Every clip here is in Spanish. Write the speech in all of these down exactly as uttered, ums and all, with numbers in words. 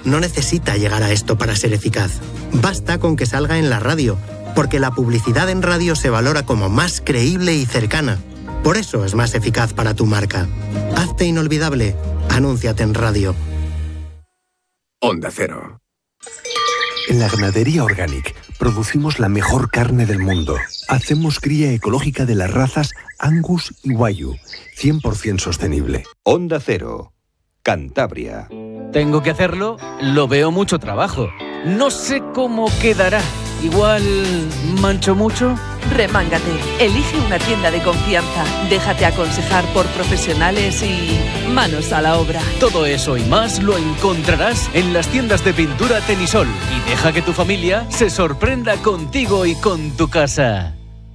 no necesita llegar a esto para ser eficaz. Basta con que salga en la radio, porque la publicidad en radio se valora como más creíble y cercana. Por eso es más eficaz para tu marca. Hazte inolvidable. Anúnciate en radio. Onda Cero. En la Ganadería Organic producimos la mejor carne del mundo. Hacemos cría ecológica de las razas Angus y Wagyu, cien por ciento sostenible. Onda Cero, Cantabria. Tengo que hacerlo, lo veo mucho trabajo. No sé cómo quedará. Igual mancho mucho. Remángate, elige una tienda de confianza, déjate aconsejar por profesionales y manos a la obra. Todo eso y más lo encontrarás en las tiendas de pintura Tenisol y deja que tu familia se sorprenda contigo y con tu casa.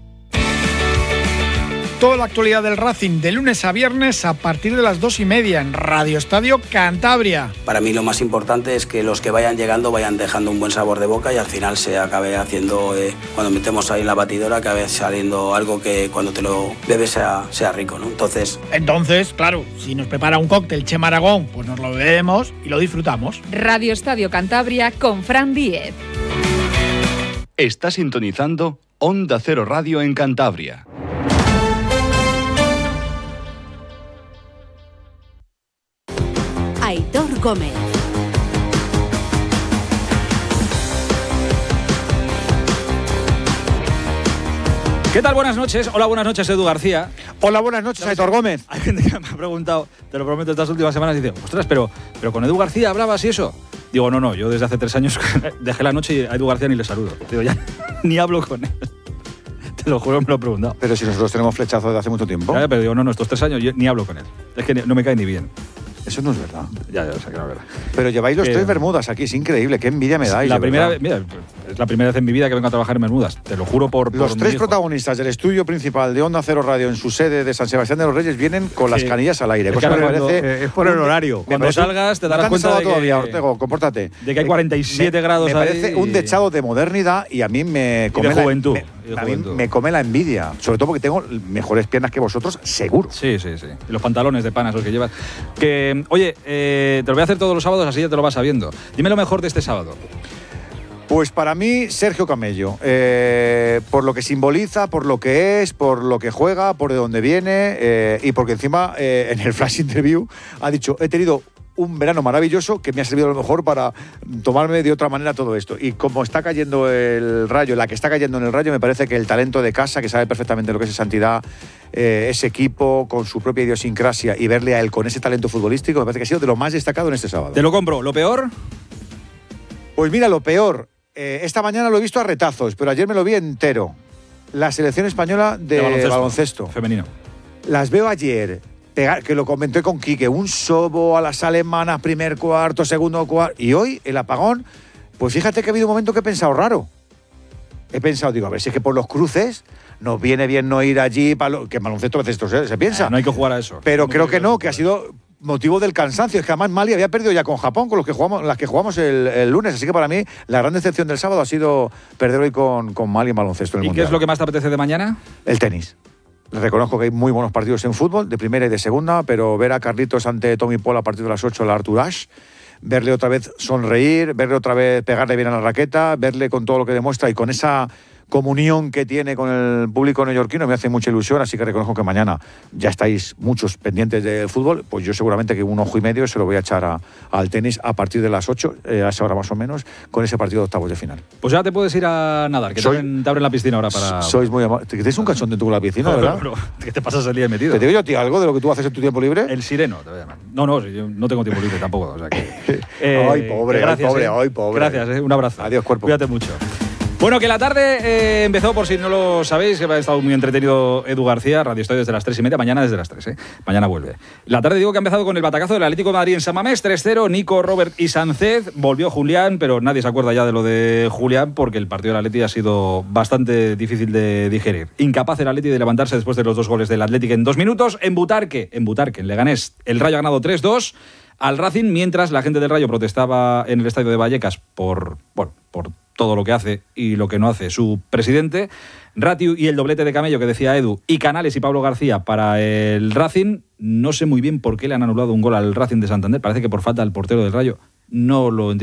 Toda la actualidad del Racing de lunes a viernes a partir de las dos y media en Radio Estadio Cantabria. Para mí lo más importante es que los que vayan llegando vayan dejando un buen sabor de boca y al final se acabe haciendo, eh, cuando metemos ahí la batidora, acabe saliendo algo que cuando te lo bebes sea, sea rico, ¿no? Entonces... Entonces, claro, si nos prepara un cóctel Chema Aragón, pues nos lo bebemos y lo disfrutamos. Radio Estadio Cantabria con Fran Díez. Está sintonizando Onda Cero Radio en Cantabria. Aitor Gómez. ¿Qué tal? Buenas noches. Hola, buenas noches, Edu García. Hola, buenas noches, Aitor Gómez. Hay gente que me ha preguntado, te lo prometo, estas últimas semanas, y dice, ostras, pero, pero con Edu García hablabas y eso. Digo, no, no, yo desde hace tres años dejé la noche y a Edu García ni le saludo. Digo, ya ni hablo con él. Te lo juro, me lo he preguntado. Pero si nosotros tenemos flechazo desde hace mucho tiempo. Ya, pero digo, no, no, estos tres años yo ni hablo con él. Es que no me cae ni bien. Eso no es verdad. Ya, ya, o sea, que no es verdad. Pero lleváis los que, tres bermudas aquí, es increíble, qué envidia me dais. La primera vez, mira, es la primera vez en mi vida que vengo a trabajar en bermudas, te lo juro por, por Los tres protagonistas del estudio principal de Onda Cero Radio en su sede de San Sebastián de los Reyes vienen con las sí. canillas al aire. Es, cosa que me cuando, parece, eh, es por el horario. Cuando salgas te darás cuenta de que, todavía, Ortego, compórtate. De que hay cuarenta y siete me, grados Me parece ahí. un dechado de modernidad y a mí me come de juventud. La, me, a mí me come la envidia, sobre todo porque tengo mejores piernas que vosotros, seguro. Sí, sí, sí. Y los pantalones de panas los que llevas. Que, oye, eh, te lo voy a hacer todos los sábados, así ya te lo vas sabiendo. Dime lo mejor de este sábado. Pues para mí, Sergio Camello. Eh, por lo que simboliza, por lo que es, por lo que juega, por de dónde viene eh, y porque encima eh, en el flash interview ha dicho, he tenido un verano maravilloso que me ha servido a lo mejor para tomarme de otra manera todo esto. Y como está cayendo el Rayo, la que está cayendo en el Rayo, me parece que el talento de casa, que sabe perfectamente lo que es esa Santidad, eh, ese equipo con su propia idiosincrasia y verle a él con ese talento futbolístico, me parece que ha sido de lo más destacado en este sábado. Te lo compro. ¿Lo peor? Pues mira, lo peor. Eh, esta mañana lo he visto a retazos, pero ayer me lo vi entero. La selección española de, de baloncesto, baloncesto. Femenino. Las veo ayer... Pegar, que lo comenté con Quique, un sobo a las alemanas, primer cuarto, segundo cuarto. Y hoy, el apagón, pues fíjate que ha habido un momento que he pensado raro. He pensado, digo, a ver si es que por los cruces nos viene bien no ir allí, para lo, que en baloncesto a veces esto se, se piensa. Eh, no hay que jugar a eso. Pero creo que no, que ha sido motivo del cansancio. Es que además Mali había perdido ya con Japón, con los que jugamos, las que jugamos el, el lunes. Así que para mí, la gran decepción del sábado ha sido perder hoy con, con Mali en baloncesto. En el ¿Y mundial. qué es lo que más te apetece de mañana? El tenis. Reconozco que hay muy buenos partidos en fútbol, de primera y de segunda, pero ver a Carlitos ante Tommy Paul a partir de las ocho, la Arthur Ashe, verle otra vez sonreír, verle otra vez pegarle bien a la raqueta, verle con todo lo que demuestra y con esa comunión que tiene con el público neoyorquino me hace mucha ilusión, así que reconozco que mañana ya estáis muchos pendientes del fútbol, pues yo seguramente que un ojo y medio se lo voy a echar a, al tenis a partir de las ocho, eh, a esa hora más o menos, con ese partido de octavos de final. Pues ya te puedes ir a nadar, que Soy, te, abren, te abren la piscina ahora para... Sois muy amables. ¿Tienes un cachón dentro de la piscina, no, verdad? No, no, ¿qué te pasas el día metido? ¿Te digo yo a ti algo de lo que tú haces en tu tiempo libre? El sireno, te voy a llamar. No, no, yo no tengo tiempo libre tampoco, o sea que... eh, ay, pobre, gracias, ay, pobre, eh. ay, pobre. Gracias, eh, un abrazo. Adiós, cuerpo. Cuídate mucho. Bueno, que la tarde eh, empezó, por si no lo sabéis, que ha estado muy entretenido Edu García, Radio Estadio desde las tres y media, mañana desde las tres, ¿eh? Mañana vuelve. La tarde digo que ha empezado con el batacazo del Atlético de Madrid en San Mamés, tres cero, Nico, Robert y Sánchez, volvió Julián, pero nadie se acuerda ya de lo de Julián, porque el partido del Atleti ha sido bastante difícil de digerir. Incapaz el Atleti de levantarse después de los dos goles del Atlético en dos minutos, en Butarque, en Butarque, en Leganés, el Rayo ha ganado tres dos al Racing, mientras la gente del Rayo protestaba en el estadio de Vallecas por, bueno, por todo lo que hace y lo que no hace su presidente. Ratiu y el doblete de Camello que decía Edu, y Canales y Pablo García para el Racing. No sé muy bien por qué le han anulado un gol al Racing de Santander, parece que por falta del portero del Rayo. No lo entiendo.